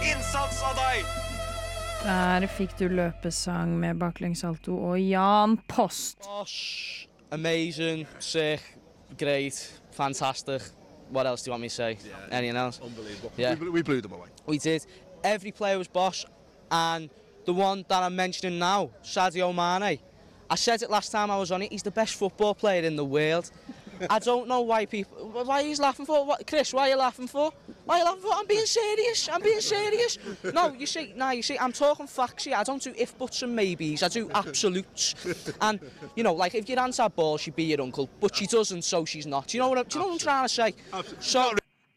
innsats av deg! Der fikk du løpesang med baklengssalto og Jan Post. Bosh, amazing, sick, great, fantastic. What else do you want me to say? Yeah, Anything else? Unbelievable. Yeah. We blew them away. We did. Every player was Bosh, and the one that I'm mentioning now, Sadio Mane. I said it last time I was on it, he's the best football player in the world. I don't know why he's laughing for. What, Chris, why are you laughing for? Why are you laughing for? I'm being serious. No, you see, I'm talking facts here. I don't do if, buts and maybes, I do absolutes. And, you know, like, if your aunt had balls, she'd be your uncle, but she doesn't, so she's not. Do you know what I'm trying to say? So,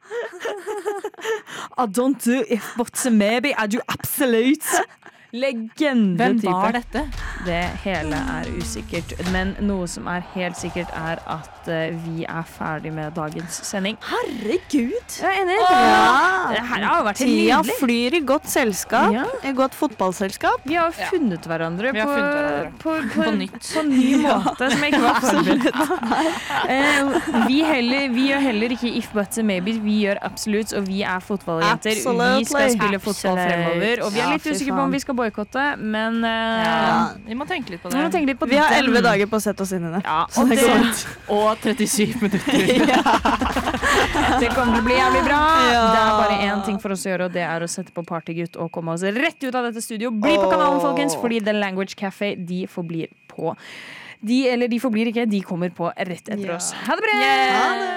I don't do if, buts and maybe, I do absolute. Legende Hvem type. var dette? Det hele usikkert, men noe som helt sikkert at vi ferdig med dagens sending. Herregud! Jeg enig. Det her har jo vært helt Tida nydelig. flyr i godt selskap, Ja. i godt fotballselskap. Vi har funnet hverandre Vi har funnet hverandre. på nytt. På ny måte, som jeg ikke var forberedt på. Vi gjør heller ikke if, buts and maybe, vi gjør absolutt, og vi fotballjenter. Vi skal spille fotball fremover, og vi Ja, litt fy usikre på om vi skal boikotte, men Vi må tenke litt på vi må det. tenke litt på Vi har den. 11 dager på å sette oss inn i det. Ja, Så og det det, går fint. Og 37 minutter. det kommer til å bli jævlig bra. Ja. Det bare én ting for oss å gjøre, og det å sette på Partygutt og komme oss rett ut av dette studio. Bli på kanalen, folkens, fordi The Language Café, de forblir på. De forblir ikke, de kommer på rett etter oss. Ha det bra!